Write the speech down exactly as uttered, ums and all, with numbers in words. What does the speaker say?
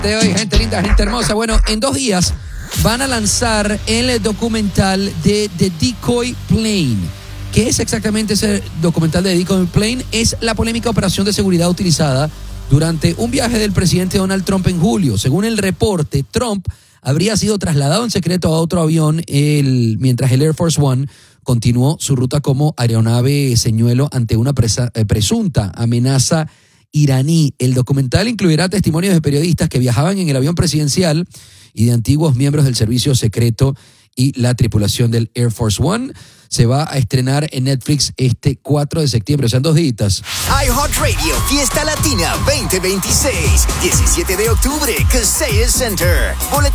De hoy, gente linda, gente hermosa. Bueno, en dos días van a lanzar el documental de The Decoy Plane. ¿Qué es exactamente ese documental de The Decoy Plane? Es la polémica operación de seguridad utilizada durante un viaje del presidente Donald Trump en julio. Según el reporte, Trump habría sido trasladado en secreto a otro avión el, mientras el Air Force One continuó su ruta como aeronave señuelo ante una presa, eh, presunta amenaza iraní. El documental incluirá testimonios de periodistas que viajaban en el avión presidencial y de antiguos miembros del servicio secreto y la tripulación del Air Force One. Se va a estrenar en Netflix este cuatro de septiembre, o sea, en dos días. iHeartRadio Fiesta Latina veinte veintiséis, diecisiete de octubre, Kaseya Center. Boletos